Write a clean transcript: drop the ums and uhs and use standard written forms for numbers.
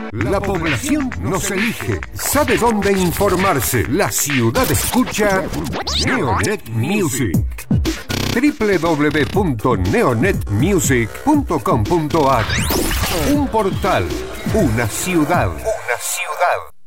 La población nos elige. ¿Sabe dónde informarse? La ciudad escucha Neonet Music. www.neonetmusic.com.ar. Un portal, una ciudad. Una ciudad.